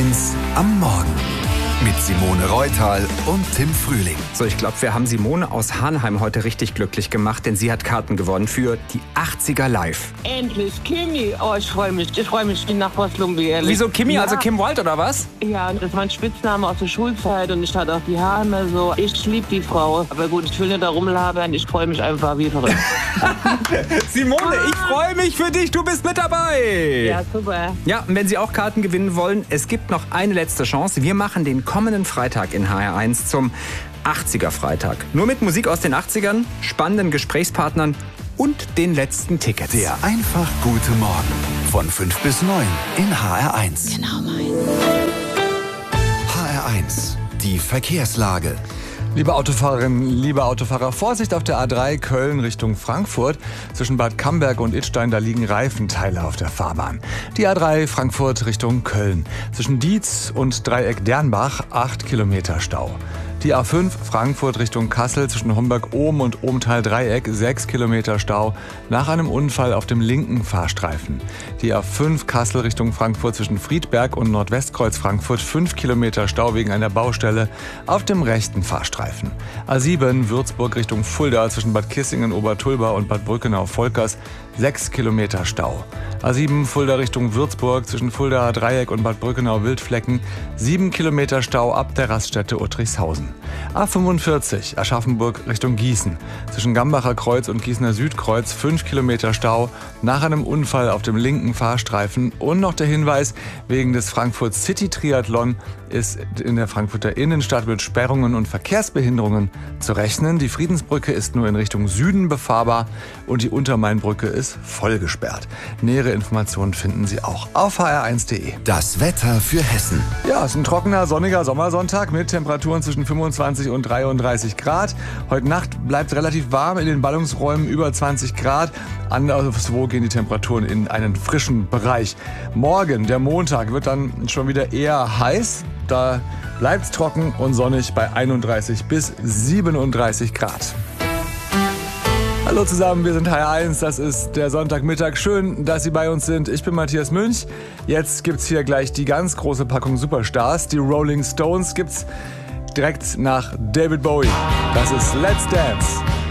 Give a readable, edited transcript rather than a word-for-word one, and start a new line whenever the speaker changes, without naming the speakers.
HR1 am Morgen. Mit Simone Reutal und Tim Frühling.
So, ich glaube, wir haben Simone aus Hanheim heute richtig glücklich gemacht, denn sie hat Karten gewonnen für die 80er Live.
Endlich, Kimi. Oh, ich freue mich. Ich freue mich wie nach Lumbi, ehrlich.
Wieso Kimi, also Kim Wilde oder was?
Ja, das war ein Spitzname aus der Schulzeit und ich hatte auch die Haare immer so. Ich liebe die Frau. Aber gut, ich will nicht da rumlabern. Ich freue mich einfach wie verrückt.
Simone, ich freue mich für dich. Du bist mit dabei.
Ja, super.
Ja, und wenn Sie auch Karten gewinnen wollen, es gibt noch eine letzte Chance. Wir machen den kommenden Freitag in HR1 zum 80er Freitag. Nur mit Musik aus den 80ern, spannenden Gesprächspartnern und den letzten Tickets.
Der einfach gute Morgen von 5 bis 9 in HR1.
Genau meins.
HR1, die Verkehrslage.
Liebe Autofahrerinnen, liebe Autofahrer, Vorsicht auf der A3 Köln Richtung Frankfurt. Zwischen Bad Camberg und Idstein, da liegen Reifenteile auf der Fahrbahn. Die A3 Frankfurt Richtung Köln. Zwischen Dietz und Dreieck Dernbach 8 Kilometer Stau. Die A5 Frankfurt Richtung Kassel zwischen Homberg-Ohm und Ohmtal-Dreieck 6 Kilometer Stau nach einem Unfall auf dem linken Fahrstreifen. Die A5 Kassel Richtung Frankfurt zwischen Friedberg und Nordwestkreuz Frankfurt 5 Kilometer Stau wegen einer Baustelle auf dem rechten Fahrstreifen. A7 Würzburg Richtung Fulda zwischen Bad Kissingen-Obertulba und Bad Brückenau-Volkers 6 Kilometer Stau. A7 Fulda Richtung Würzburg zwischen Fuldaer Dreieck und Bad Brückenau-Wildflecken 7 Kilometer Stau ab der Raststätte Uttrichshausen. A45 Aschaffenburg Richtung Gießen zwischen Gambacher Kreuz und Gießener Südkreuz 5 Kilometer Stau nach einem Unfall auf dem linken Fahrstreifen. Und noch der Hinweis, wegen des Frankfurt City Triathlon ist in der Frankfurter Innenstadt mit Sperrungen und Verkehrsbehinderungen zu rechnen. Die Friedensbrücke ist nur in Richtung Süden befahrbar und die Untermainbrücke ist voll gesperrt. Nähere Informationen finden Sie auch auf hr1.de.
Das Wetter für Hessen.
Ja, es ist ein trockener, sonniger Sommersonntag mit Temperaturen zwischen 25 und 33 Grad. Heute Nacht bleibt es relativ warm, in den Ballungsräumen über 20 Grad. Anderswo gehen die Temperaturen in einen frischen Bereich. Morgen, der Montag, wird dann schon wieder eher heiß. Da bleibt es trocken und sonnig bei 31 bis 37 Grad. Hallo zusammen, wir sind HR1, das ist der Sonntagmittag. Schön, dass Sie bei uns sind. Ich bin Matthias Münch. Jetzt gibt's hier gleich die ganz große Packung Superstars. Die Rolling Stones gibt's direkt nach David Bowie. Das ist Let's Dance.